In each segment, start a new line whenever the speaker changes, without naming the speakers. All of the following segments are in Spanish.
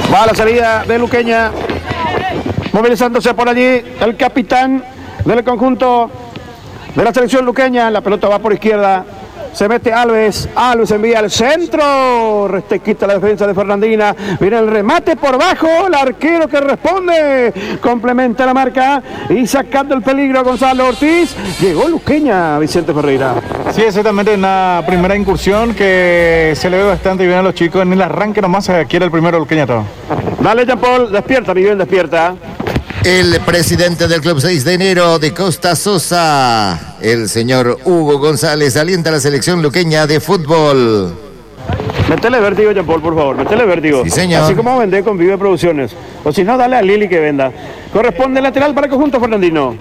Va a la salida de Luqueña. Movilizándose por allí el capitán del conjunto de la selección luqueña. La pelota va por izquierda. Se mete Alves. Alves envía al centro. Quita la defensa de Fernandina. Viene el remate por bajo. El arquero que responde. Complementa la marca. Y sacando el peligro Gonzalo Ortiz. Llegó Luqueña, Vicente Ferreira.
Sí, exactamente. Una primera incursión que se le ve bastante bien a los chicos. En el arranque nomás se quiere el primero Luqueña todo.
Dale, Jean Paul. Despierta, Miguel, despierta.
El presidente del Club 6 de enero de Costa Sosa, el señor Hugo González, alienta a la selección luqueña de fútbol.
Métele vértigo, Jean Paul, por favor. Métele vértigo.
Sí, señor.
Así como vender con Vive Producciones. O si no, dale a Lili que venda. Corresponde lateral para el conjunto fernandino.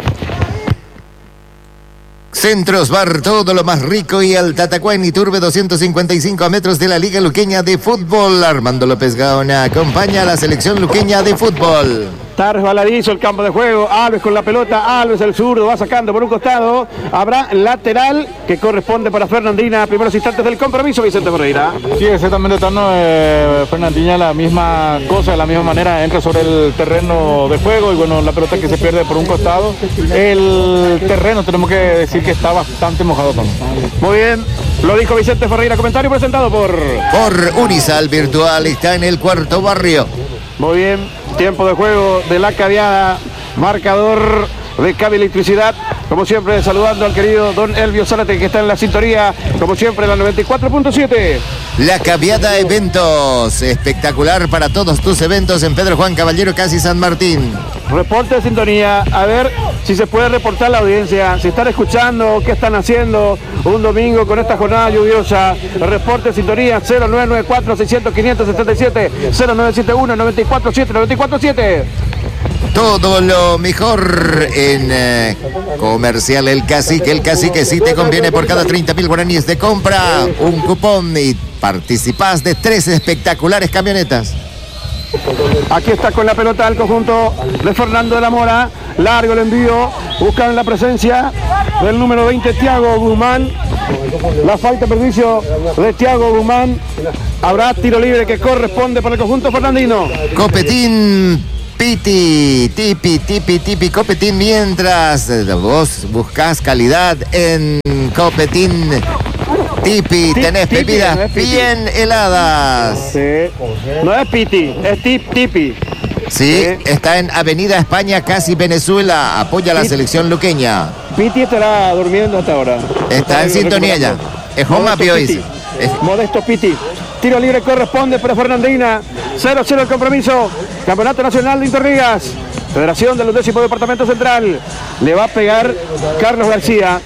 Centros Bar, todo lo más rico y al Tatacuán y Turbe, 255 metros de la Liga Luqueña de Fútbol. Armando López Gaona acompaña a la selección luqueña de fútbol.
Está resbaladizo el campo de juego. Alves con la pelota. Alves el zurdo va sacando por un costado. Habrá lateral que corresponde para Fernandina. Primeros instantes del compromiso, Vicente Ferreira.
Sí, exactamente, Tano. Fernandina la misma cosa, de la misma manera. Entra sobre el terreno de juego y bueno, la pelota que se pierde por un costado. El terreno tenemos que decir que está bastante mojado, Tano.
Muy bien. Lo dijo Vicente Ferreira. Comentario presentado por
Unisal Virtual. Está en el cuarto barrio.
Muy bien. Tiempo de juego de la Caviada, marcador de Cavi Electricidad. Como siempre, saludando al querido don Elvio Zárate, que está en la sintonía, como siempre, en la 94.7.
La Caviada Eventos, espectacular para todos tus eventos en Pedro Juan Caballero, casi San Martín.
Reporte de sintonía, a ver si se puede reportar la audiencia, si están escuchando, qué están haciendo un domingo con esta jornada lluviosa. Reporte de sintonía 0994-600-577, 0971-947-947.
Todo lo mejor en Comercial El Cacique sí te conviene por cada 30.000 guaraníes de compra, un cupón y participás de 3 espectaculares camionetas.
Aquí está con la pelota el conjunto de Fernando de la Mora. Largo el envío. Buscan la presencia del número 20, Thiago Guzmán. La falta de perjuicio de Thiago Guzmán. Habrá tiro libre que corresponde para el conjunto fernandino.
Copetín, tipi, Copetín, mientras vos buscás calidad en Copetín. Tipi, tenés bebidas bien heladas.
Sí. No es Piti, es Tipi.
Sí, está en Avenida España, casi Venezuela. Apoya a la selección luqueña.
Piti estará durmiendo hasta ahora.
Está en sintonía ya. Es home up hoy.
Modesto Piti. Tiro libre corresponde para Fernandina. 0-0 el compromiso. Campeonato Nacional de Interligas. Federación del 10º Departamento Central. Le va a pegar Carlos García.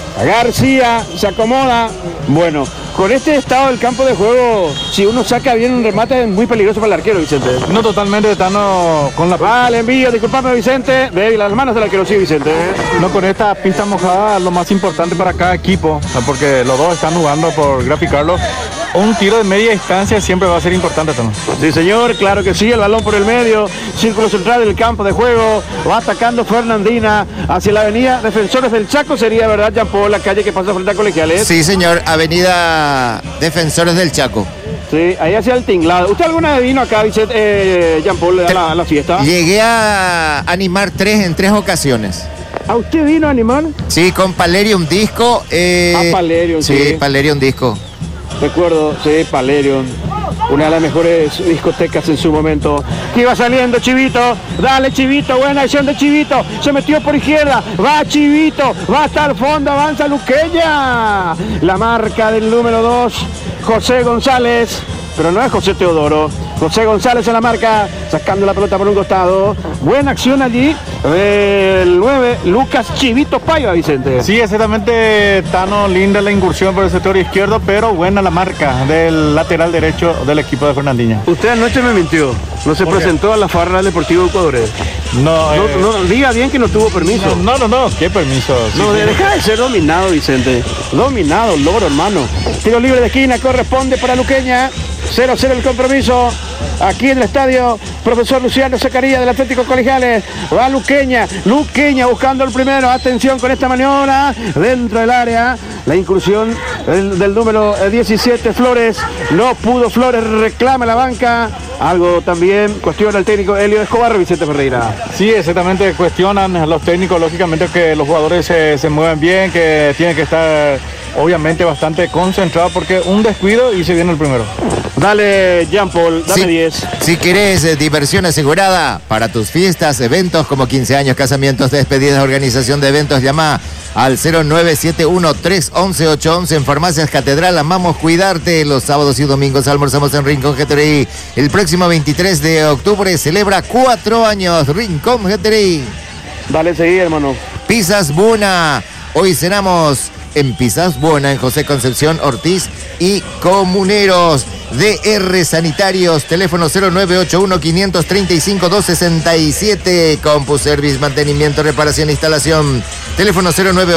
García se acomoda. Bueno, con este estado del campo de juego, si uno saca bien un remate es muy peligroso para el arquero, Vicente.
No, totalmente, Tano, con la...
Vale, envío, disculpame, Vicente. Débil las manos del arquero, sí, Vicente.
No, con esta pista mojada, lo más importante para cada equipo, porque los dos están jugando por graficarlo. Un tiro de media distancia siempre va a ser importante, Tano.
Sí, señor, claro que sí, el balón por el medio, círculo central del campo de juego, va atacando Fernandina hacia la avenida Defensores del Chaco, sería, ¿verdad, Jean Paul, la calle que pasa frente a Colegiales?
Sí, señor, avenida Defensores del Chaco.
Sí, ahí hacia el tinglado. ¿Usted alguna vez vino acá, Vicente, Jean Paul, a la fiesta?
Llegué a animar en tres ocasiones.
¿A usted vino a animar?
Sí, con Palerium Disco.
Palerium,
sí. Palerium Disco.
Recuerdo, sí, Palerium, una de las mejores discotecas en su momento. Que iba saliendo Chivito, dale Chivito, buena acción de Chivito, se metió por izquierda, va Chivito, va hasta el fondo, avanza Luqueña. La marca del número 2, José González, pero no es José Teodoro. José González en la marca, sacando la pelota por un costado. Buena acción allí del 9, Lucas Chivito Paiva, Vicente.
Sí, exactamente, Tano, linda la incursión por el sector izquierdo, pero buena la marca del lateral derecho del equipo de Fernandina.
Usted anoche me mintió, no se presentó a la farra del Deportivo Ecuador. No, diga bien que no tuvo permiso.
No, ¿qué permiso? Sí,
no, deja de ser dominado, Vicente. Dominado, logro, hermano. Tiro libre de esquina, corresponde para Luqueña. 0-0 el compromiso aquí en el estadio profesor Luciano Zacarías del Atlético Colegiales. Va Luqueña buscando el primero. Atención con esta maniobra dentro del área. La incursión del número 17, Flores. No pudo Flores, reclama la banca. Algo también cuestiona el técnico Elio Escobar, Vicente Ferreira.
Sí, exactamente, cuestionan los técnicos, lógicamente, que los jugadores se mueven bien, que tienen que estar obviamente bastante concentrados, porque un descuido y se viene el primero.
Dale, Jean Paul, dame 10.
Si querés diversión asegurada para tus fiestas, eventos como 15 años, casamientos, despedidas, organización de eventos, llama al 0971-311-811 en Farmacias Catedral. Amamos cuidarte. Los sábados y domingos almorzamos en Rincón Jeterí. El próximo 23 de octubre celebra 4 años Rincón Jeterí.
Dale, seguí, hermano.
Pizzas Buna. Hoy cenamos en Pizzas Buena, en José Concepción Ortiz y Comuneros. DR Sanitarios, teléfono 0981-535-267. CompuService, mantenimiento, reparación, instalación. Teléfono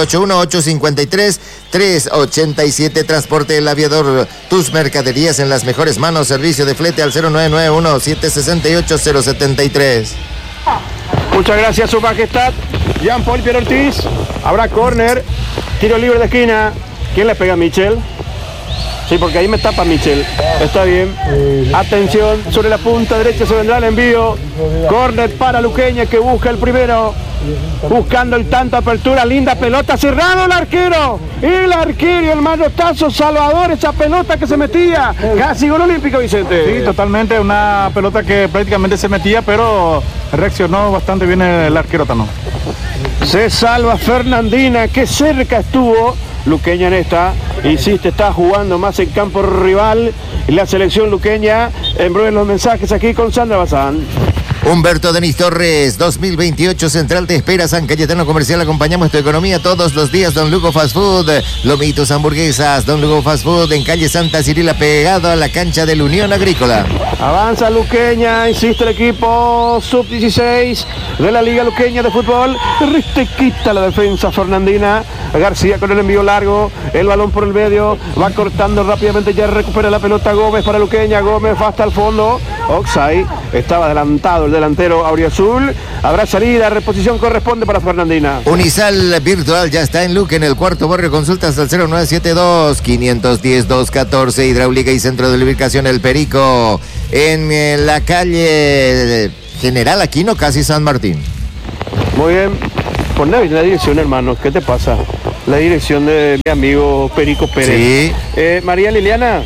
0981-853-387. Transporte El Aviador, tus mercaderías en las mejores manos. Servicio de flete al 0991-768-073.
Muchas gracias, Su Majestad Jean Paul Pierre Ortiz. Habrá córner, tiro libre de esquina. ¿Quién le pega a Michel? Sí, porque ahí me tapa Michel. Está bien. Atención, sobre la punta derecha se vendrá el envío. Córner para Luqueña, que busca el primero. Buscando el tanto, apertura, linda pelota, cerrado el arquero. El arquero, el manotazo Salvador, esa pelota que se metía. Casi gol olímpico, Vicente.
Sí, totalmente, una pelota que prácticamente se metía, pero reaccionó bastante bien el arquero Tano.
Se salva Fernandina, que cerca estuvo. Luqueña en esta, insiste, está jugando más en campo rival. La selección luqueña, en breve los mensajes aquí con Sandra Bazán.
Humberto Denis Torres, 2028 Central te espera, San Cayetano Comercial, acompañamos tu economía todos los días. Don Lugo Fast Food, lomitos, hamburguesas, Don Lugo Fast Food en calle Santa Cirila, pegado a la cancha de la Unión Agrícola.
Avanza Luqueña, insiste el equipo sub-16 de la Liga Luqueña de Fútbol. Quita la defensa Fernandina. García con el envío largo, el balón por el medio, va cortando rápidamente, ya recupera la pelota Gómez para Luqueña. Gómez va hasta el fondo. Oxay, estaba adelantado el delantero auriazul. Habrá salida, reposición corresponde para Fernandina.
Unisal Virtual ya está en Luque, en el cuarto barrio. Consultas al 0972-510-214. Hidráulica y centro de lubricación El Perico, en la calle General Aquino, casi San Martín.
Muy bien. Poné la dirección, hermano. ¿Qué te pasa? La dirección de mi amigo Perico Pérez.
Sí.
María Liliana.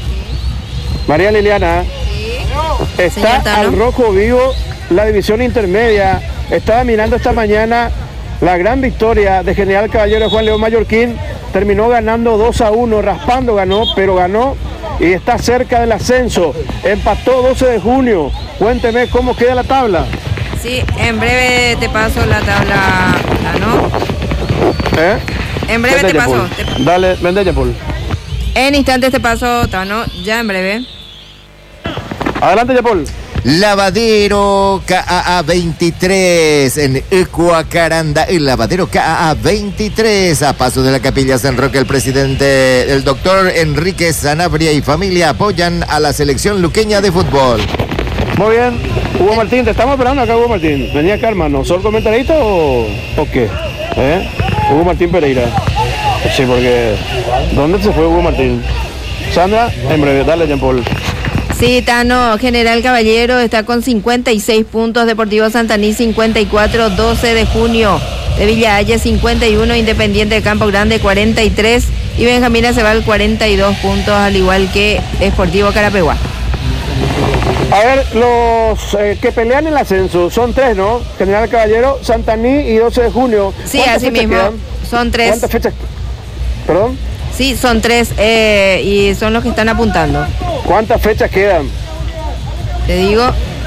Está al rojo vivo la división intermedia. Estaba mirando esta mañana la gran victoria de General Caballero Juan León Mallorquín. Terminó ganando 2-1, raspando ganó, pero ganó y está cerca del ascenso. Empató 12 de junio. Cuénteme cómo queda la tabla.
Sí, en breve te paso la tabla, ¿no? En breve te paso.
Dale, vende Paul.
En instantes te paso, Tano, ya en breve.
Adelante, Paul.
Lavadero KAA 23 en Ecuacaranda, el lavadero KAA 23 a paso de la Capilla San Roque. El presidente, el doctor Enrique Sanabria y familia apoyan a la selección luqueña de fútbol.
Muy bien, Hugo Martín, te estamos esperando acá, Hugo Martín. Venía acá, hermano. ¿Sos comentarista o qué? Hugo Martín Pereira. Sí, porque ¿dónde se fue Hugo Martín? Sandra, en breve, dale, Jean Paul.
Sí, Tano, General Caballero está con 56 puntos, Deportivo Santaní 54, 12 de junio de Villa Haya 51, Independiente de Campo Grande 43 y Benjamín Acebal 42 puntos, al igual que Sportivo Carapeguá.
A ver, los que pelean el ascenso son 3, ¿no? General Caballero, Santaní y 12 de junio.
Sí, así mismo, quedan? Son 3.
¿Cuántas fechas? ¿Perdón?
Sí, son 3 y son los que están apuntando.
¿Cuántas fechas quedan?
Te digo.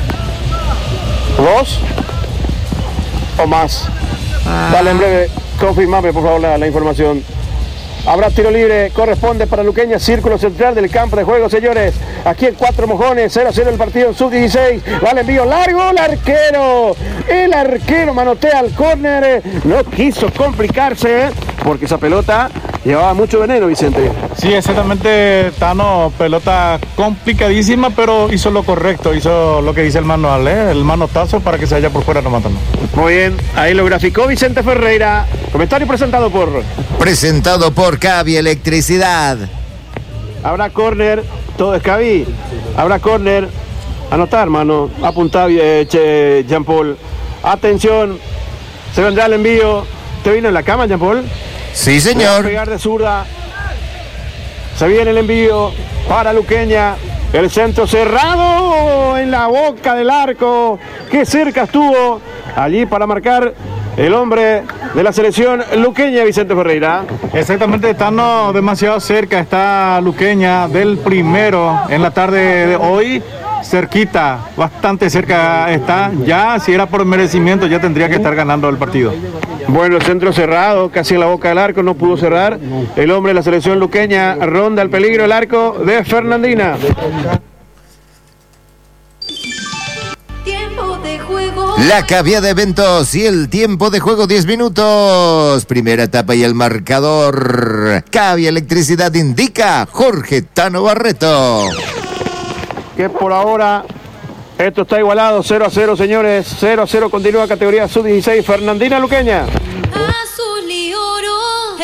2 o más. Dale, en breve, confirmame por favor la información. Habrá tiro libre, corresponde para Luqueña, círculo central del campo de juego, señores. Aquí en Cuatro Mojones, 0-0 el partido en sub-16. Va el envío largo, el arquero manotea al córner. No quiso complicarse, porque esa pelota llevaba mucho veneno, Vicente.
Sí, exactamente, Tano, pelota complicadísima, pero hizo lo correcto, hizo lo que dice el manual, el manotazo para que se vaya por fuera nomás, Tano.
Muy bien, ahí lo graficó Vicente Ferreira. Comentario presentado por
Cavi Electricidad.
Habrá córner, todo es Cavi. Habrá córner. Anotar, hermano. Apunta, Jean Paul. Atención. Se vendrá el envío. ¿Te vino en la cama, Jean Paul?
Sí, señor.
Va a pegar de zurda. Se viene el envío para Luqueña. El centro cerrado en la boca del arco. Qué cerca estuvo allí para marcar el hombre de la selección luqueña, Vicente Ferreira.
Exactamente, Tano, demasiado cerca está Luqueña del primero en la tarde de hoy. Cerquita, bastante cerca está. Ya, si era por merecimiento, ya tendría que estar ganando el partido.
Bueno, el centro cerrado, casi en la boca del arco, no pudo cerrar. El hombre de la selección luqueña ronda el peligro el arco de Fernandina.
La Cavia de eventos y el tiempo de juego 10 minutos. Primera etapa y el marcador. Cavia Electricidad indica Jorge Tano Barreto.
Que por ahora esto está igualado, 0-0, señores. 0-0, continúa categoría sub-16, Fernandina Luqueña.
Azul y oro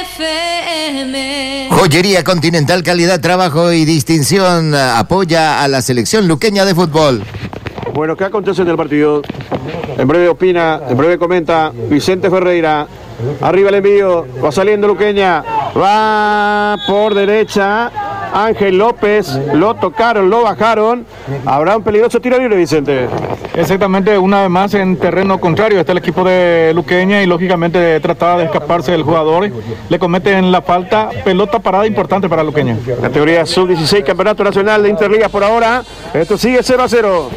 FM.
Joyería Continental, calidad, trabajo y distinción. Apoya a la selección luqueña de fútbol.
Bueno, ¿qué acontece en el partido? En breve opina, en breve comenta Vicente Ferreira. Arriba el envío, va saliendo Luqueña. Va por derecha. Ángel López, lo tocaron, lo bajaron. Habrá un peligroso tiro libre, Vicente.
Exactamente, una vez más en terreno contrario está el equipo de Luqueña y lógicamente trataba de escaparse del jugador. Le cometen la falta, pelota parada importante para Luqueña.
Categoría sub-16, Campeonato Nacional de Interligas por ahora. Esto sigue 0-0.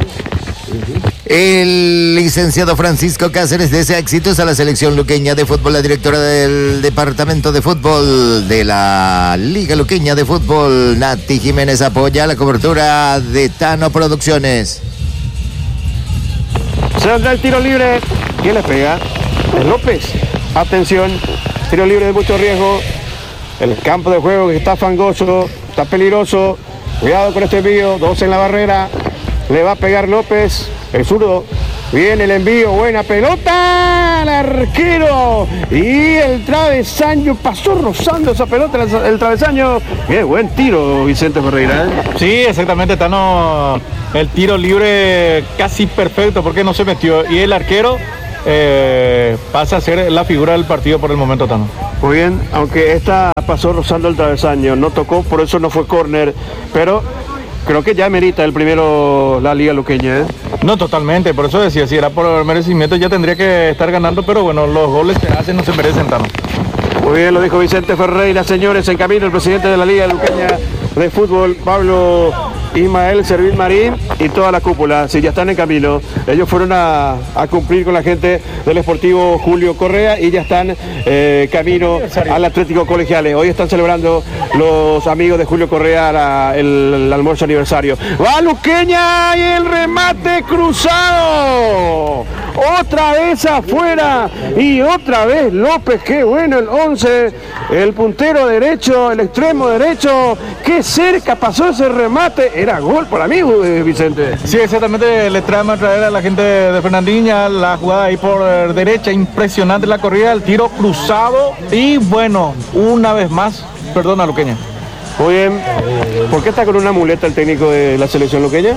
El licenciado Francisco Cáceres desea éxitos a la selección luqueña de fútbol. La directora del departamento de fútbol de la Liga Luqueña de Fútbol, Nati Jiménez, apoya la cobertura de Tano Producciones.
Se da el tiro libre. ¿Quién le pega? Es López. Atención, tiro libre de mucho riesgo. El campo de juego que está fangoso, está peligroso. Cuidado con este envío, 2 en la barrera. Le va a pegar López, el zurdo. Viene el envío, buena pelota al arquero. Y el travesaño pasó rozando esa pelota, el travesaño. Bien, buen tiro, Vicente Ferreira.
Sí, exactamente, Tano. El tiro libre casi perfecto porque no se metió. Y el arquero pasa a ser la figura del partido por el momento, Tano.
Muy bien, aunque esta pasó rozando el travesaño, no tocó, por eso no fue córner. Pero creo que ya merita el primero la Liga Luqueña, ¿eh?
No, totalmente, por eso decía, si era por merecimiento ya tendría que estar ganando, pero bueno, los goles que hacen no se merecen, Tano.
Muy bien, lo dijo Vicente Ferreira, señores, en camino el presidente de la Liga Luqueña de Fútbol, Pablo Ismael Servín Marín, y toda la cúpula, sí, ya están en camino. Ellos fueron a cumplir con la gente del Esportivo Julio Correa y ya están camino al Atlético Colegiales. Hoy están celebrando los amigos de Julio Correa el almuerzo aniversario. ¡Va Luqueña y el remate cruzado! Otra vez afuera y otra vez López, qué bueno el 11, el puntero derecho, el extremo derecho, qué cerca pasó ese remate, era gol para mí, Vicente.
Sí, exactamente, le traemos a traer a la gente de Fernandinha, la jugada ahí por derecha, impresionante la corrida, el tiro cruzado y bueno, una vez más, perdona Luqueña.
Muy bien, ¿por qué está con una muleta el técnico de la selección luqueña?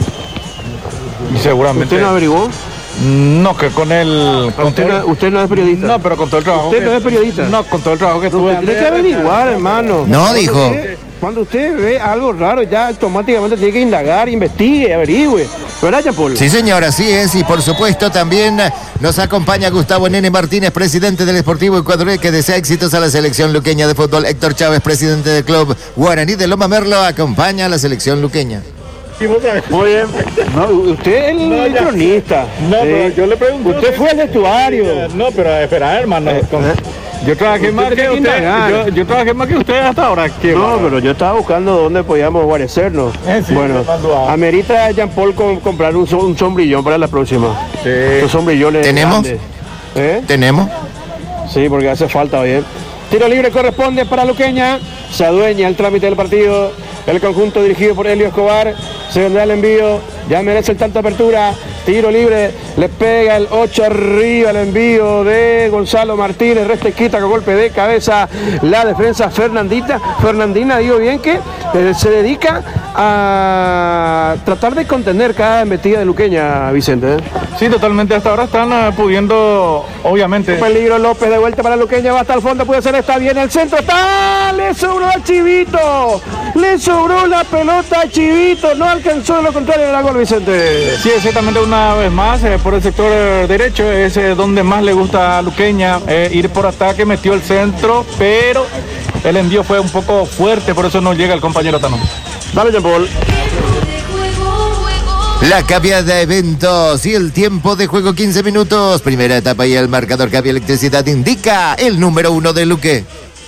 Y seguramente.
¿Usted no averiguó?
No, que con el...
Usted no es periodista.
No, pero con todo el trabajo...
¿Usted no es periodista?
No, con todo el trabajo que tuve...
Tiene que averiguar, hermano.
No, dijo.
Cuando usted ve algo raro, ya automáticamente tiene que indagar, investigue, averigüe. ¿Verdad, Jean Paul?
Sí, señor, así es. Y por supuesto también nos acompaña Gustavo Nene Martínez, presidente del Esportivo Ecuador, que desea éxitos a la selección luqueña de fútbol. Héctor Chávez, presidente del club Guaraní de Loma Merlo, acompaña a la selección luqueña.
Muy bien. No, usted es el cronista.
No, pero yo le pregunto.
Usted fue al vestuario.
No, pero espera, hermano. Yo trabajé más que usted. Yo trabajé más que usted hasta ahora.
No, pero yo estaba buscando dónde podíamos guarecernos.
Sí,
bueno, amerita Jean Paul comprar un sombrillón para la próxima.
Sí.
Los sombrillones
¿Tenemos?
grandes. ¿Eh?
¿Tenemos?
Sí, porque hace falta, bien. Tiro libre corresponde para Luqueña. Se adueña el trámite del partido. El conjunto dirigido por Elio Escobar. Se vendrá el envío. Ya merece el tanto apertura. Tiro libre. Le pega el 8 arriba. El envío de Gonzalo Martínez. Resta y quita con golpe de cabeza. La defensa Fernandina, digo bien que se dedica a tratar de contener cada embestida de Luqueña, Vicente.
Sí, totalmente. Hasta ahora están pudiendo, obviamente.
Peligro López de vuelta para Luqueña. Va hasta el fondo. Puede ser esta. Viene el centro. ¡Está! Le sobró al Chivito. Le sobró la pelota a Chivito. No alcanzó, de lo contrario de la gol, Vicente.
Sí, exactamente, una vez más por el sector derecho es donde más le gusta a Luqueña ir por ataque. Metió el centro, pero el envío fue un poco fuerte, por eso no llega el compañero Tano.
Dale, Jean Paul.
La cambiada de eventos y el tiempo de juego 15 minutos. Primera etapa y el marcador Cavia Electricidad indica el número 1 de Luque.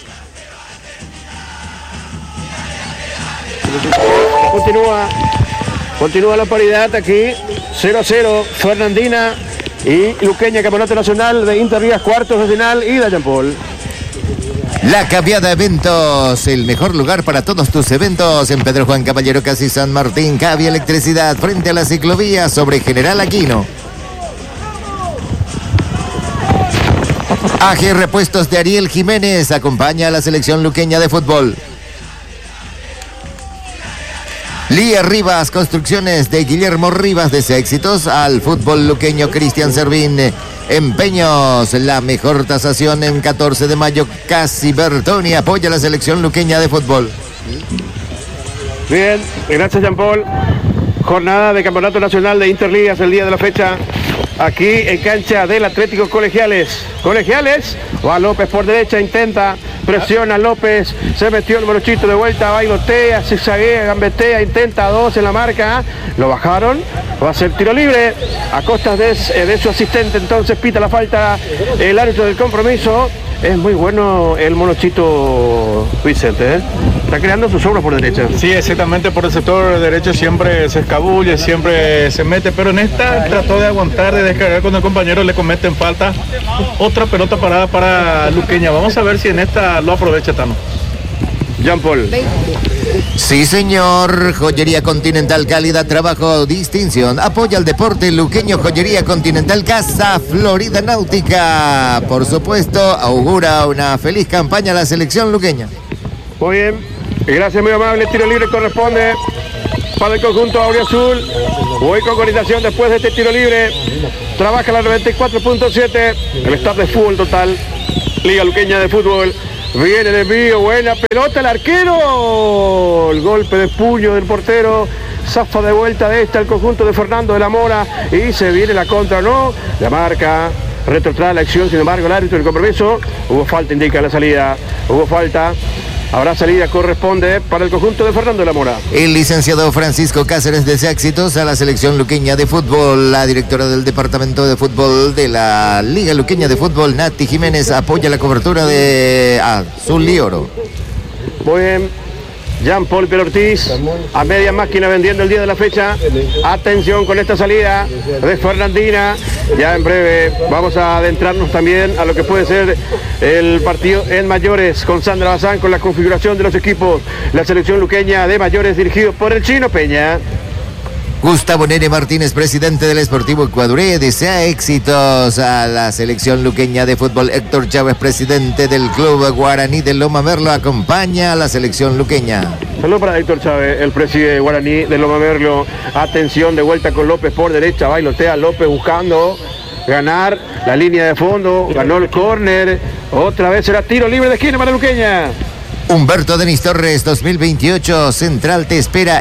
Continúa la paridad aquí. 0-0. Fernandina y Luqueña, Campeonato Nacional de Interrías, cuartos de final. Y Jean Paul.
La cambiada de eventos, el mejor lugar para todos tus eventos en Pedro Juan Caballero, casi San Martín. Cavia Electricidad frente a la ciclovía sobre General Aquino. AG Repuestos de Ariel Jiménez acompaña a la selección luqueña de fútbol. Lía Rivas, construcciones de Guillermo Rivas, desea éxitos al fútbol luqueño. Cristian Servín, Empeños, la mejor tasación en 14 de mayo. Casi Bertoni apoya a la selección luqueña de fútbol.
Bien, gracias Jean Paul. Jornada de Campeonato Nacional de Interligas el día de la fecha. Aquí en cancha del Atlético Colegiales. Va López por derecha, intenta, presiona López, se metió el morochito de vuelta, bailotea, zigzaguea, gambetea, intenta 2 en la marca, lo bajaron, va a ser tiro libre a costas de su asistente, entonces pita la falta el árbitro del compromiso. Es muy bueno el monochito Vicente, ¿eh? Está creando sus obras por derecha.
Sí, exactamente, por el sector derecho siempre se escabulle, siempre se mete, pero en esta trató de aguantar, de descargar cuando el compañero le cometen falta. Otra pelota parada para Luqueña. Vamos a ver si en esta lo aprovecha Tano.
Jean Paul.
Sí, señor. Joyería Continental, calidad, trabajo, distinción. Apoya al deporte luqueño. Joyería Continental, Casa Florida Náutica. Por supuesto, augura una feliz campaña a la selección luqueña.
Muy bien. Gracias, muy amable. Tiro libre corresponde para el conjunto auriazul. Voy con coordinación después de este tiro libre. Trabaja la 94.7. El staff de fútbol total. Liga Luqueña de Fútbol. Viene el envío, buena pelota, el arquero. El golpe de puño del portero. Zafa de vuelta de esta el conjunto de Fernando de la Mora. Y se viene la contra, ¿no? La marca. Retrotrae la acción, sin embargo, el árbitro del compromiso. Hubo falta, indica la salida. Hubo falta. Habrá salida, corresponde para el conjunto de Fernando de la Mora.
El licenciado Francisco Cáceres desea éxitos a la selección luqueña de fútbol. La directora del departamento de fútbol de la Liga Luqueña de Fútbol, Nati Jiménez, apoya la cobertura de Azul y Oro.
Muy bien. Jean Paul Ortiz a media máquina vendiendo el día de la fecha. Atención con esta salida de Fernandina. Ya en breve vamos a adentrarnos también a lo que puede ser el partido en mayores con Sandra Bazán, con la configuración de los equipos. La selección luqueña de mayores dirigido por el Chino Peña.
Gustavo Nene Martínez, presidente del Sportivo Ecuadoré, desea éxitos a la selección luqueña de fútbol. Héctor Chávez, presidente del Club Guaraní de Loma Merlo, acompaña a la selección luqueña.
Saludos para Héctor Chávez, el presidente Guaraní de Loma Merlo. Atención, de vuelta con López por derecha, bailotea López buscando ganar la línea de fondo, ganó el córner, otra vez será tiro libre de esquina para Luqueña.
Humberto Denis Torres, 2028, Central te espera.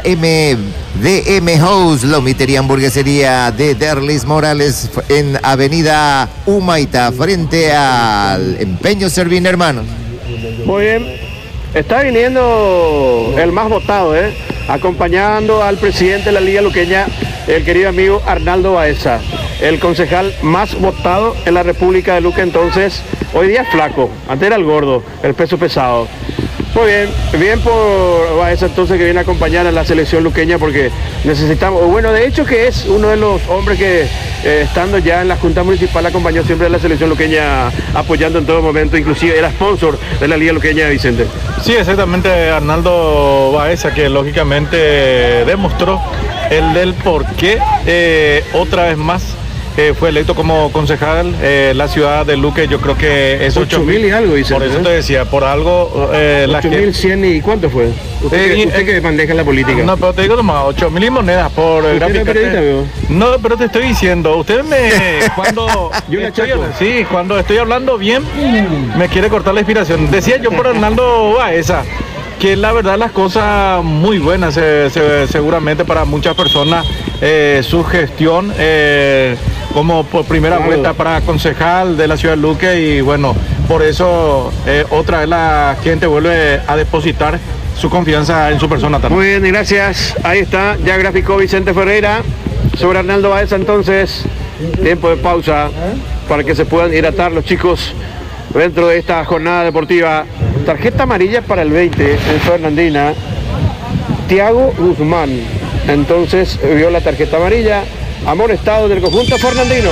MDM House, Lomitería Hamburguesería de Derlis Morales en Avenida Humaita, frente al Empeño Servín, hermanos.
Muy bien, está viniendo el más votado, acompañando al presidente de la Liga Luqueña, el querido amigo Arnaldo Baeza, el concejal más votado en la República de Luque. Entonces, hoy día es flaco, antes era el gordo, el peso pesado. Muy bien, bien por Baeza entonces que viene a acompañar a la selección luqueña porque necesitamos, bueno, de hecho que es uno de los hombres que estando ya en la Junta Municipal acompañó siempre a la selección luqueña apoyando en todo momento, inclusive era sponsor de la Liga Luqueña, Vicente.
Sí, exactamente, Arnaldo Baeza, que lógicamente demostró el del por qué otra vez más fue electo como concejal. La ciudad de Luque, yo creo que es
8.000 y algo, Vicente.
Por eso te decía, por algo la
8.100 y ¿cuánto fue? Usted que maneja la política.
No, pero te digo nomás, 8.000 monedas por
gráfica.
No, pero te estoy diciendo, usted cuando cuando estoy hablando bien, me quiere cortar la inspiración. Decía yo por Arnaldo Baeza, que la verdad las cosas muy buenas, seguramente para muchas personas, su gestión como por primera vuelta para concejal de la ciudad de Luque, y bueno, por eso otra vez la gente vuelve a depositar su confianza en su persona también.
Muy bien, gracias. Ahí está, ya graficó Vicente Ferreira sobre Arnaldo Baeza. Entonces, tiempo de pausa para que se puedan hidratar los chicos dentro de esta jornada deportiva. Tarjeta amarilla para el 20 en Fernandina, Thiago Guzmán. Entonces vio la tarjeta amarilla, amonestado del conjunto fernandino.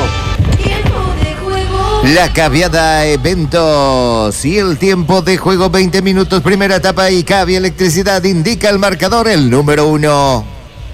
La Caviada Eventos y el tiempo de juego 20 minutos, primera etapa, y Cavia Electricidad indica el marcador, el número 1.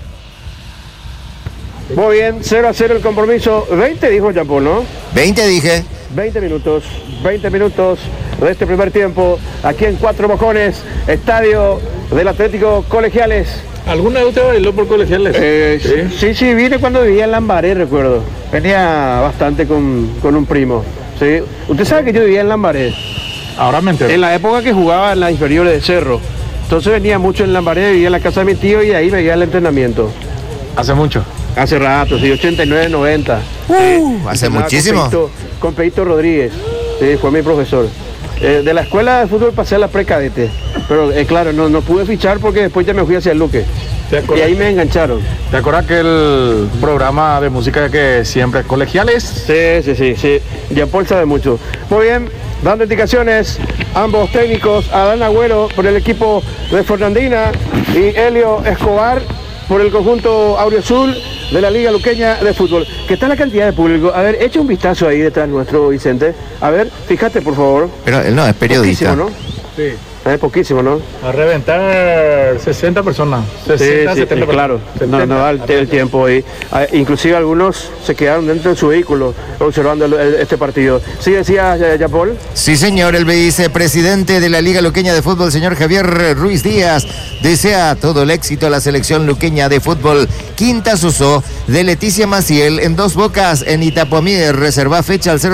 Muy bien, 0-0 el compromiso. 20 dijo Jean-Paul, ¿no?
20 dije.
20 minutos de este primer tiempo, aquí en Cuatro Mojones, estadio del Atlético Colegiales.
¿Alguna vez usted bailó por Colegiales?
Sí, vine cuando vivía en Lambaré, recuerdo. Venía bastante con un primo. ¿Sí? Usted sabe que yo vivía en Lambaré.
Ahora me entero.
En la época que jugaba en las inferiores de Cerro. Entonces venía mucho en Lambaré, vivía en la casa de mi tío y ahí me iba al entrenamiento.
¿Hace mucho?
Hace rato, sí, 89, 90.
Hace muchísimo.
Con Peito Rodríguez, sí, fue mi profesor. De la escuela de fútbol pasé a la precadete, pero claro, no pude fichar porque después ya me fui hacia el Luque. Y ahí me engancharon.
¿Te acuerdas que el programa de música que siempre Colegiales?
Sí. Jean-Paul sabe mucho. Muy bien, dando indicaciones ambos técnicos, Adán Agüero por el equipo de Fernandina y Helio Escobar por el conjunto Auriazul de la Liga Luqueña de Fútbol. ¿Qué tal la cantidad de público? A ver, echa un vistazo ahí detrás nuestro Vicente. A ver, fíjate por favor.
Pero él no es periodista.
Poquísimo, ¿no?
Sí.
Es poquísimo, ¿no?
A reventar 60 personas. 60, 70 personas.
Claro.
70,
no da el tiempo ahí. Inclusive algunos se quedaron dentro de su vehículo observando este partido. ¿Sí decía Jean-Paul?
Sí, señor. El vicepresidente de la Liga Luqueña de Fútbol, señor Javier Ruiz Díaz, desea todo el éxito a la selección luqueña de fútbol. Quinta Susó de Leticia Maciel en Dos Bocas en Itapuamí. Reserva fecha al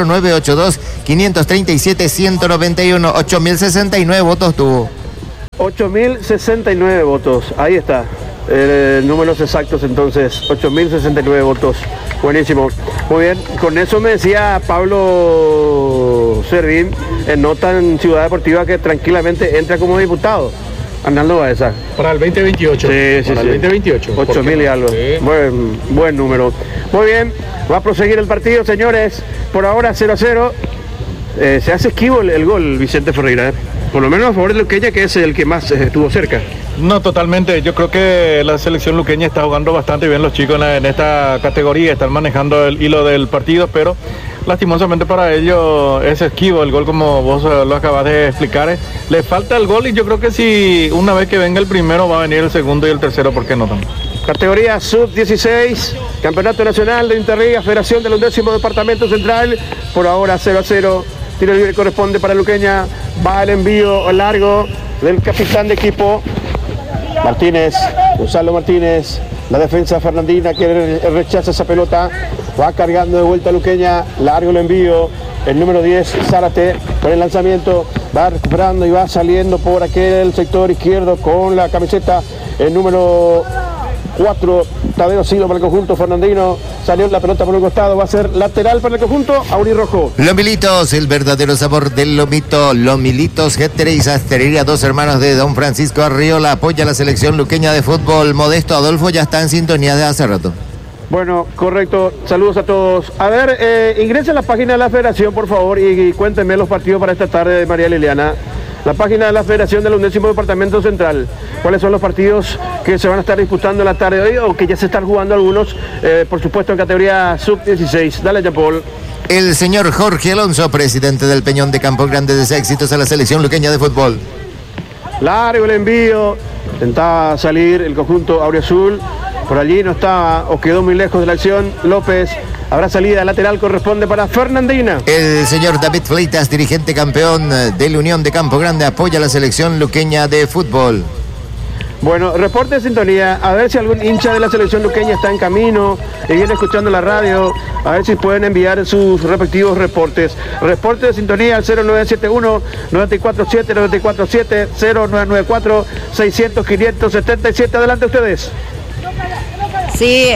0982-537-191. 8.069 votos tuvo.
8.069 votos. Ahí está. Números exactos entonces. 8.069 votos. Buenísimo. Muy bien. Con eso me decía Pablo Servín en nota en Ciudad Deportiva que tranquilamente entra como diputado. Arnaldo Baeza.
Para el 2028.
Sí.
Para el 2028.
8.000 y algo.
Sí.
Buen número. Muy bien. Va a proseguir el partido, señores. Por ahora 0-0. Se hace esquivo el gol, Vicente Ferreira. Por lo menos a favor de Luqueña, que es el que más estuvo cerca.
No, totalmente. Yo creo que la selección luqueña está jugando bastante bien los chicos en esta categoría. Están manejando el hilo del partido, pero lastimosamente para ellos es esquivo el gol, como vos lo acabas de explicar. Le falta el gol y yo creo que si una vez que venga el primero va a venir el segundo y el tercero, ¿por qué no también?
Categoría Sub-16, Campeonato Nacional de Interliga, Federación del 11º Departamento Central. Por ahora 0-0. Tiro libre corresponde para Luqueña. Va el envío largo del capitán de equipo, Martínez, Gonzalo Martínez. La defensa fernandina que rechaza esa pelota. Va cargando de vuelta a Luqueña. Largo el envío. El número 10, Zárate, con el lanzamiento. Va recuperando y va saliendo por aquel sector izquierdo con la camiseta. El número 4, Tadeo Silo para el conjunto fernandino. Salió la pelota por un costado, va a ser lateral para el conjunto aurirrojo.
Lomilitos, el verdadero sabor del lomito. Lomilitos, Gétere y Sastrería, dos hermanos de don Francisco Arriola. Apoya a la selección luqueña de fútbol. Modesto Adolfo ya está en sintonía de hace rato.
Bueno, correcto. Saludos a todos. A ver, ingresen a la página de la federación, por favor, y cuéntenme los partidos para esta tarde de María Liliana. la página de la Federación del 11º Departamento Central. ¿Cuáles son los partidos que se van a estar disputando en la tarde de hoy o que ya se están jugando algunos, por supuesto, en categoría sub-16? Dale, Jean-Paul.
El señor Jorge Alonso, presidente del Peñón de Campo Grande, desea éxitos a la selección luqueña de fútbol.
Largo el envío, intentaba salir el conjunto auriazul, por allí no estaba o quedó muy lejos de la acción. López, habrá salida lateral, corresponde para Fernandina.
El señor David Fleitas, dirigente campeón de la Unión de Campo Grande, apoya a la selección luqueña de fútbol.
Bueno, reporte de sintonía, a ver si algún hincha de la selección luqueña está en camino y viene escuchando la radio, a ver si pueden enviar sus respectivos reportes. Reporte de sintonía al 0971-947-947, 0994-600-577. Adelante ustedes.
Sí,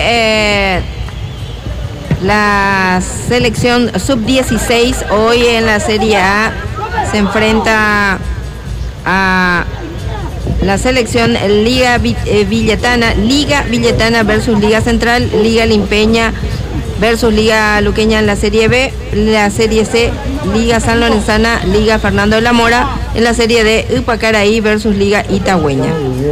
la selección sub-16 hoy en la Serie A se enfrenta a la selección Liga Villetana versus Liga Central, Liga Limpeña versus Liga Luqueña en la Serie B, la Serie C, Liga San Lorenzana, Liga Fernando de la Mora, en la Serie D, Upacaraí versus Liga Itagüeña.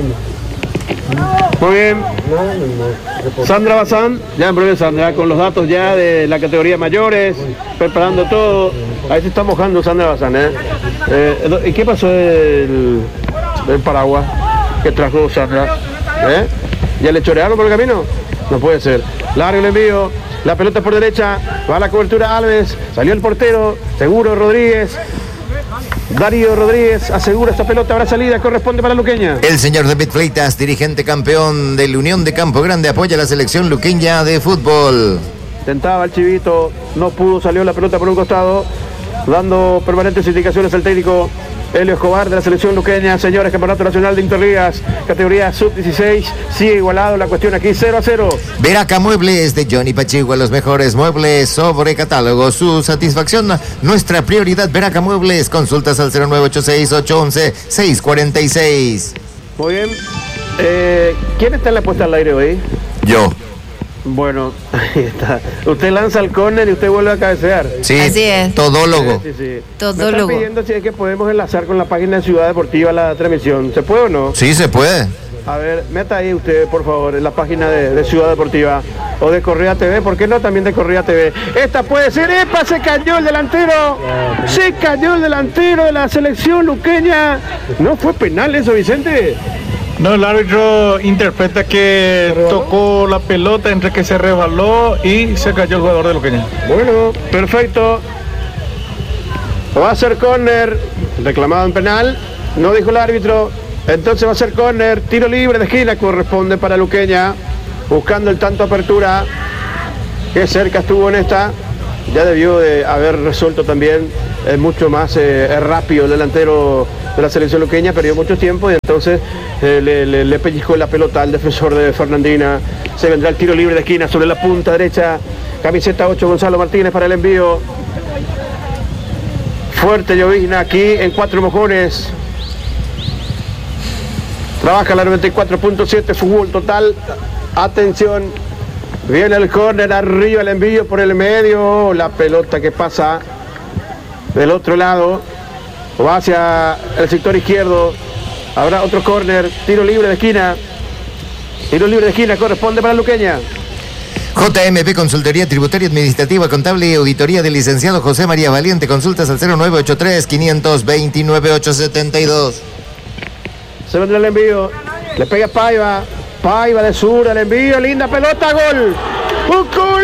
Muy bien. Sandra Bazán, ya en breve Sandra, con los datos ya de la categoría mayores, preparando todo. Ahí se está mojando Sandra Bazán, ¿Y qué pasó del paraguas que trajo Sandra? ¿Ya le chorearon por el camino? No puede ser. Largo el envío, la pelota por derecha, va a la cobertura Alves, salió el portero, seguro Rodríguez. Darío Rodríguez asegura esta pelota, habrá salida, corresponde para Luqueña.
El señor David Fleitas, dirigente campeón de la Unión de Campo Grande, apoya a la selección luqueña de fútbol.
Tentaba el chivito, no pudo, salió la pelota por un costado, dando permanentes indicaciones al técnico Helio Escobar de la selección luqueña. Señores, Campeonato Nacional de Interligas, categoría sub-16, sigue igualado la cuestión aquí, 0-0.
Veraca Muebles de Johnny Pachigua, los mejores muebles sobre catálogo. Su satisfacción, nuestra prioridad. Veraca Muebles, consultas al 0986-811-646.
Muy bien. ¿Quién está en la puesta al aire hoy?
Yo.
Bueno, ahí está. Usted lanza el córner y usted vuelve a cabecear.
Sí,
así es.
Todólogo.
Sí.
Todólogo.
Me están pidiendo si es que podemos enlazar con la página de Ciudad Deportiva la transmisión. ¿Se puede o no?
Sí, se puede.
A ver, meta ahí usted, por favor, en la página de Ciudad Deportiva o de Correa TV. ¿Por qué no también de Correa TV? Esta puede ser. ¡Epa! Se cayó el delantero. Se cayó el delantero de la selección luqueña. ¿No fue penal eso, Vicente?
No, el árbitro interpreta que tocó la pelota entre que se resbaló y se cayó el jugador de Luqueña.
Bueno, perfecto. Va a ser córner, reclamado en penal, no dijo el árbitro, entonces va a ser córner, tiro libre de esquina, corresponde para Luqueña, buscando el tanto apertura, que cerca estuvo en esta, ya debió de haber resuelto también, es mucho más rápido el delantero de la selección luqueña, perdió mucho tiempo y entonces le pellizcó la pelota al defensor de Fernandina. Se vendrá el tiro libre de esquina sobre la punta derecha, camiseta 8 Gonzalo Martínez para el envío. Fuerte llovizna aquí en Cuatro Mojones. Trabaja la 94.7, fútbol total. Atención, viene el córner, arriba el envío por el medio, la pelota que pasa del otro lado, va hacia el sector izquierdo. Habrá otro córner, tiro libre de esquina. Tiro libre de esquina, corresponde para Luqueña.
JMP Consultoría Tributaria Administrativa Contable y Auditoría del licenciado José María Valiente. Consultas al 0983-529-872.
Se vendrá el envío, le pega Paiva. Paiva de sur, el envío, linda pelota, gol. ¡Un gol!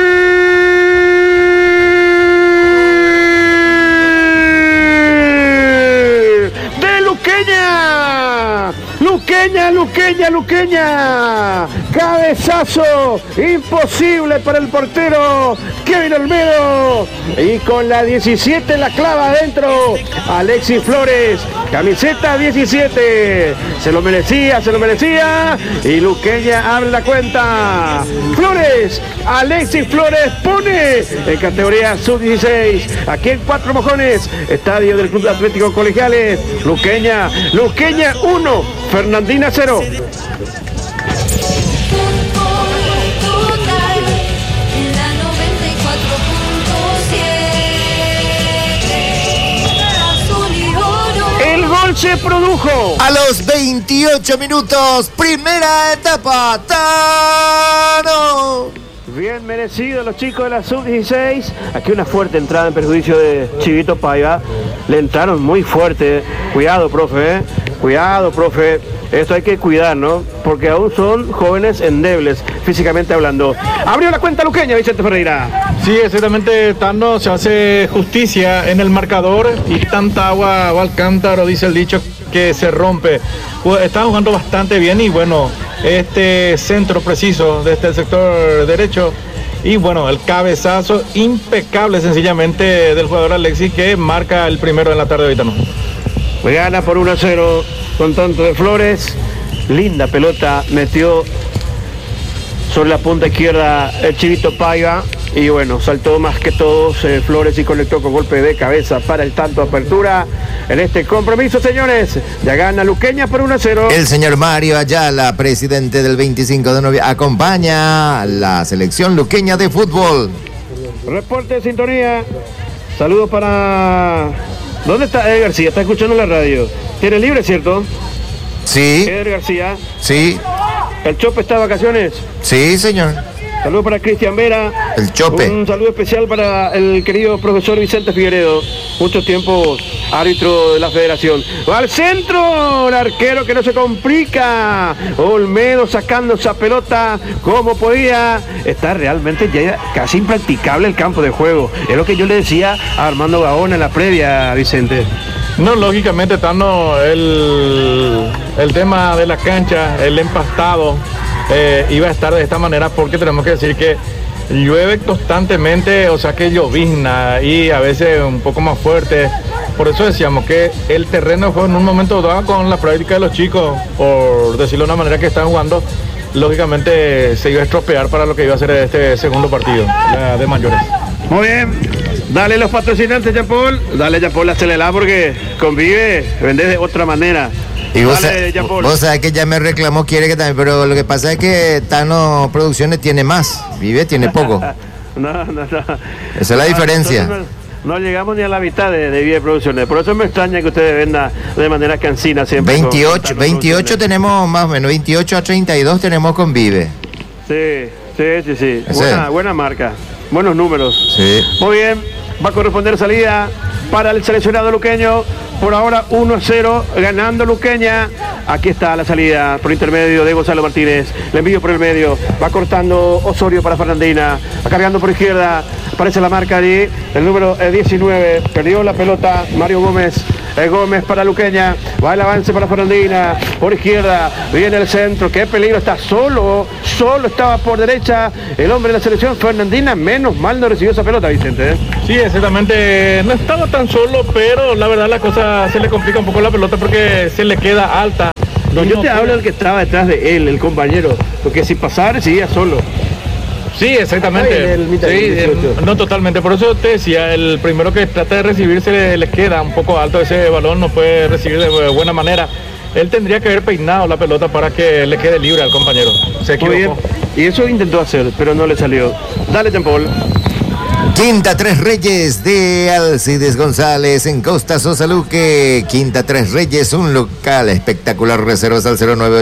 Luqueña, cabezazo imposible para el portero Kevin Olmedo, y con la 17 la clava adentro Alexis Flores, camiseta 17, se lo merecía, y Luqueña abre la cuenta. Flores, Alexis Flores pone en categoría sub-16, aquí en Cuatro Mojones, estadio del Club Atlético Colegiales. Luqueña 1, Fernandina 0. El se produjo.
A los 28 minutos, primera etapa. ¡Tano!
Bien merecido los chicos de la sub-16. Aquí una fuerte entrada en perjuicio de Chivito Paiva. Le entraron muy fuerte. Cuidado, profe. Cuidado, profe. Esto hay que cuidar, ¿no? Porque aún son jóvenes endebles, físicamente hablando. Abrió la cuenta luqueña, Vicente Ferreira.
Sí, exactamente, Tano, se hace justicia en el marcador y tanta agua va al cántaro, dice el dicho, que se rompe. Está jugando bastante bien y bueno, este centro preciso desde el sector derecho y bueno, el cabezazo impecable sencillamente del jugador Alexis que marca el primero en la tarde de hoy, Tano.
Pues gana por 1-0 con tanto de Flores. Linda pelota, metió sobre la punta izquierda el Chivito Paiva. Y bueno, saltó más que todos Flores y conectó con golpe de cabeza para el tanto de apertura en este compromiso, señores. Ya gana Luqueña por 1-0.
El señor Mario Ayala, presidente del 25 de noviembre, acompaña a la selección luqueña de fútbol.
Reporte de sintonía. Saludos para... ¿Dónde está Eder García? Está escuchando la radio. Tiene libre, ¿cierto?
Sí.
Eder García.
Sí.
¿El Chope está de vacaciones?
Sí, señor.
Saludos para Cristian Vera.
El Chope.
Un saludo especial para el querido profesor Vicente Figueredo. Mucho tiempo árbitro de la federación. Va al centro, el arquero que no se complica. Olmedo sacando esa pelota como podía. Está realmente ya casi impracticable el campo de juego. Es lo que yo le decía a Armando Gaona en la previa, Vicente.
No, lógicamente, Tano, el tema de la cancha, el empastado, iba a estar de esta manera porque tenemos que decir que llueve constantemente, o sea que llovizna y a veces un poco más fuerte. Por eso decíamos que el terreno fue en un momento dado con la práctica de los chicos, por decirlo de una manera que están jugando, lógicamente se iba a estropear para lo que iba a ser este segundo partido de mayores.
Muy bien. Dale los patrocinantes, Jean-Paul. Dale, Jean-Paul, acelerar porque convive, vende de otra manera.
Y vos,
Dale,
vos sabés que ya me reclamó, quiere que también, pero lo que pasa es que Tano Producciones tiene más, Vive tiene poco.
No.
Esa es la diferencia.
No llegamos ni a la mitad de Vive Producciones. Por eso me extraña que ustedes vendan de manera cansina siempre.
28 tenemos más o menos, 28 a 32 tenemos con Vive.
Sí. Buena marca. Buenos números.
Sí.
Muy bien. Va a corresponder salida para el seleccionado luqueño. Por ahora 1-0 ganando Luqueña. Aquí está la salida por intermedio de Gonzalo Martínez. Le envío por el medio. Va cortando Osorio para Fernandina. Va cargando por izquierda. Aparece la marca allí. El número 19. Perdió la pelota Mario Gómez. Gómez para Luqueña. Va el avance para Fernandina. Por izquierda. Viene el centro. Qué peligro. Está solo. Solo estaba por derecha. El hombre de la selección Fernandina. Menos mal no recibió esa pelota, Vicente.
Sí, exactamente. No estaba tan solo, pero la verdad la cosa se le complica un poco la pelota porque se le queda alta.
No, yo te hablo del que estaba detrás de él, el compañero. Porque si pasara, seguía solo.
Sí, exactamente. No totalmente. Por eso te decía, el primero que trata de recibir se le queda un poco alto ese balón, no puede recibir de buena manera. Él tendría que haber peinado la pelota para que le quede libre al compañero. Se equivocó.
Y eso intentó hacer, pero no le salió. Dale, Jean-Paul.
Quinta Tres Reyes de Alcides González en Costa Sosaluque. Quinta Tres Reyes, un local espectacular. Reservas al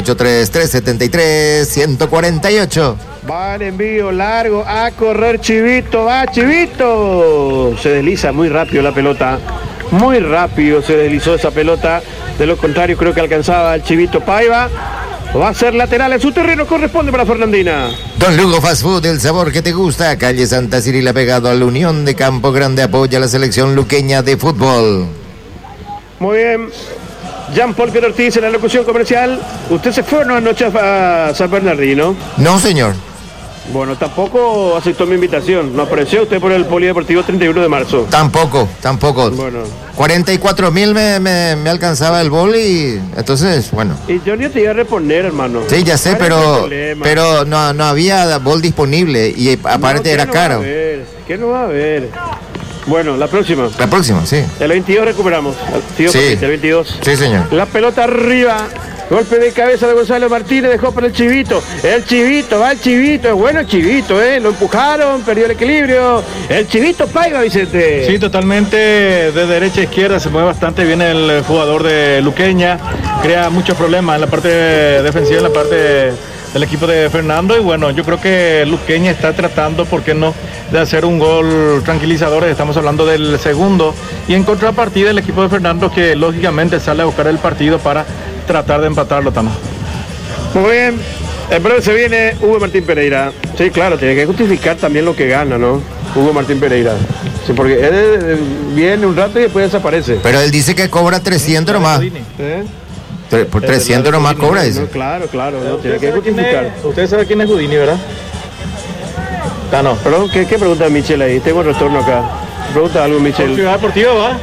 0983-373-148.
Va el envío largo a correr Chivito. Va Chivito. Se desliza muy rápido la pelota. Muy rápido se deslizó esa pelota. De lo contrario creo que alcanzaba el Chivito Paiva. Va a ser lateral en su terreno, corresponde para Fernandina.
Don Lugo Fast Food, el sabor que te gusta. Calle Santa Cirila pegado a la Unión de Campo Grande, apoya a la selección luqueña de fútbol.
Muy bien. Jean-Paul Pedro Ortiz en la locución comercial. ¿Usted se fue una noche a San Bernardino?
No, señor.
Bueno, tampoco aceptó mi invitación. ¿No apareció usted por el Polideportivo 31 de marzo?
Tampoco.
Bueno.
44,000 me alcanzaba el bol y entonces, bueno.
Y yo ni te iba a reponer, hermano.
Sí, ya sé, pero no había bol disponible y aparte era caro.
¿Qué no va a haber? Bueno, la próxima.
La próxima, sí.
El 22 recuperamos.
Sí.
El 22.
Sí, señor.
La pelota arriba Golpe de cabeza de Gonzalo Martínez, dejó para el Chivito. El Chivito, va el Chivito, es bueno el Chivito, lo empujaron, perdió el equilibrio. El Chivito Paiva, Vicente.
Sí, totalmente de derecha a izquierda, se mueve bastante bien el jugador de Luqueña, crea muchos problemas en la parte defensiva, en la parte del equipo de Fernando, y bueno, yo creo que Luqueña está tratando, ¿por qué no?, de hacer un gol tranquilizador. Estamos hablando del segundo, y en contrapartida el equipo de Fernando, que lógicamente sale a buscar el partido para tratar de empatarlo también.
Muy bien, en breve se viene Hugo Martín Pereira. Sí, claro, tiene que justificar también lo que gana, ¿no? Hugo Martín Pereira. Sí, porque él viene un rato y después desaparece.
Pero él dice que cobra 300 nomás. Por 300 nomás cobra eso.
No, claro, no, tiene que justificar.
Usted sabe quién es Houdini, ¿verdad? No.
Perdón, ¿qué pregunta Michel ahí? Tengo el retorno acá. Pregunta algo, Michel.
Ciudad Deportiva va.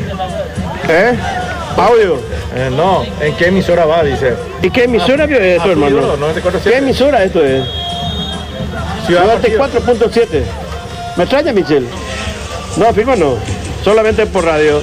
Audio.
No, ¿en qué emisora va? Dice.
¿Y qué emisora es esto, hermano?
94.7.
¿Qué emisora esto es? Ciudad 4.7. ¿Me extraña, Michel? No, firma no. Solamente por radio.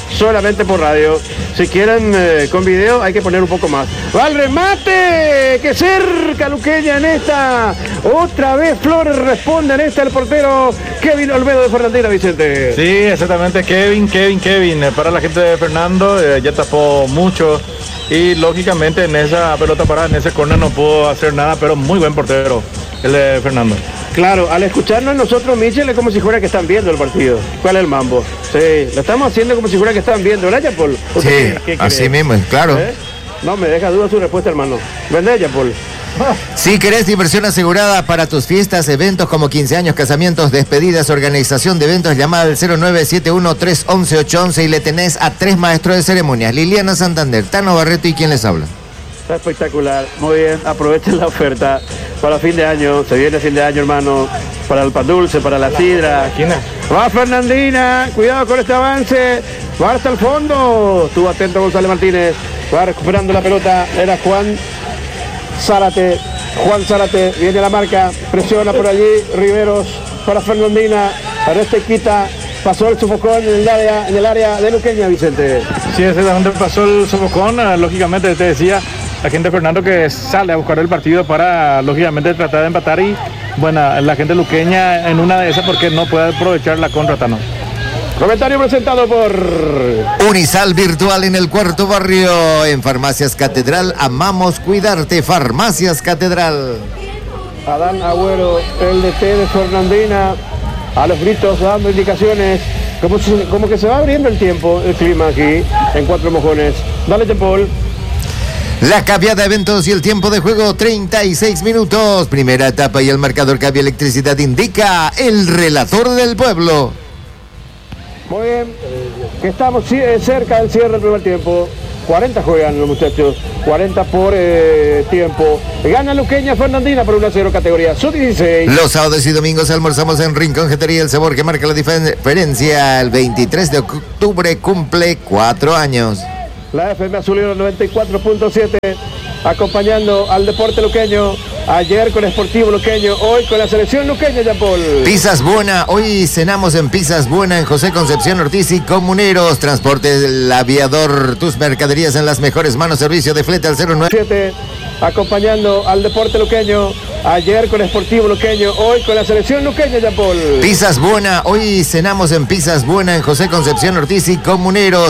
Si quieren con video hay que poner un poco más. ¡Va el remate! ¡Que cerca Luqueña en esta! Otra vez Flores responde en esta el portero Kevin Olmedo de Fernandina, Vicente.
Sí, exactamente, Kevin. Para la gente de Fernando, ya tapó mucho. Y lógicamente en esa pelota parada, en ese córner no pudo hacer nada, pero muy buen portero el de Fernando.
Claro, al escucharnos nosotros, Michel, es como si fuera que están viendo el partido. ¿Cuál es el mambo? Sí, lo estamos haciendo como si fuera que están viendo, ¿verdad, Paul?
Sí, así mismo, claro.
No, me deja duda su respuesta, hermano. ¿Verdad, Paul?
Si querés diversión asegurada para tus fiestas, eventos como 15 años, casamientos, despedidas, organización de eventos, llama al 0971-311-811 y le tenés a 3 maestros de ceremonias: Liliana Santander, Tano Barreto y quien les habla.
Está espectacular, muy bien, aprovechen la oferta para fin de año, se viene fin de año, hermano, para el pan dulce, para la sidra. Va Fernandina, cuidado con este avance, va hasta el fondo, estuvo atento González Martínez, va recuperando la pelota, era Juan Zárate, viene la marca, presiona por allí, Riveros para Fernandina, Areste quita, pasó el sofocón en el área de Luqueña, Vicente.
Sí, exactamente, pasó el sofocón, lógicamente te decía, la gente de Fernando que sale a buscar el partido para lógicamente tratar de empatar, y bueno, la gente luqueña en una de esas porque no puede aprovechar la contra, Tano.
Comentario presentado por
Unisal Virtual en el Cuarto Barrio. En Farmacias Catedral, amamos cuidarte. Farmacias Catedral.
Adán Agüero, el DT de Fernandina, a los gritos dando indicaciones, como que se va abriendo el tiempo, el clima aquí en Cuatro Mojones. Dale, Paul.
La cambiada de eventos y el tiempo de juego, 36 minutos. Primera etapa y el marcador Cambia Electricidad indica el relator del pueblo.
Muy bien, que estamos cerca del cierre del primer tiempo. 40 juegan los muchachos, 40 por tiempo. Gana Luqueña Fernandina por 1-0 categoría sub-16.
Los sábados y domingos almorzamos en Rincón Jetería, el sabor que marca la diferencia. El 23 de octubre cumple 4 años.
La FM Azul 94.7, acompañando al deporte luqueño. Ayer con Sportivo Luqueño, hoy con la selección luqueña, Paul.
Pizzas Buena, hoy cenamos en Pizzas Buena en José Concepción Ortiz y Comuneros. Transporte del Aviador, tus mercaderías en las mejores manos. Servicio de flete al 09.
Acompañando al deporte luqueño. Ayer con Sportivo Luqueño, hoy con la selección luqueña, Paul.
Pizzas Buena, hoy cenamos en Pizzas Buena en José Concepción Ortiz y Comuneros.